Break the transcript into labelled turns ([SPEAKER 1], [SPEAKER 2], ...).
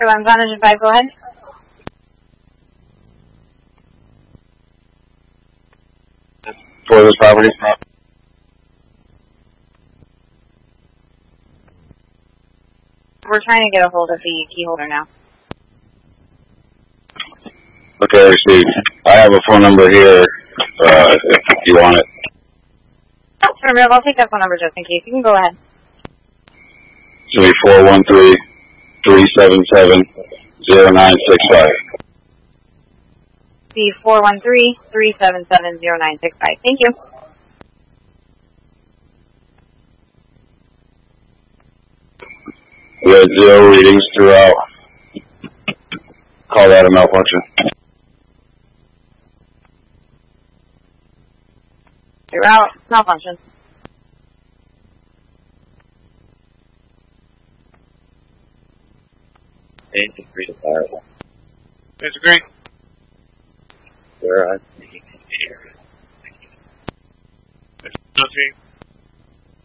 [SPEAKER 1] Airline Engine 5, go ahead.
[SPEAKER 2] For this property?
[SPEAKER 1] We're trying to get a hold of the key holder now.
[SPEAKER 2] Okay, see, I have a phone number here, if you want it.
[SPEAKER 1] Oh, remember, I'll take that phone number just in case. You can go ahead.
[SPEAKER 2] It's going to be 413-377-0965.
[SPEAKER 1] The 413-377-0965. Thank you.
[SPEAKER 2] We had 0 readings throughout. Call that a malfunction.
[SPEAKER 1] Throughout, malfunction.
[SPEAKER 2] Agree to fire.
[SPEAKER 3] Disagree.
[SPEAKER 2] Where I
[SPEAKER 3] Nothing.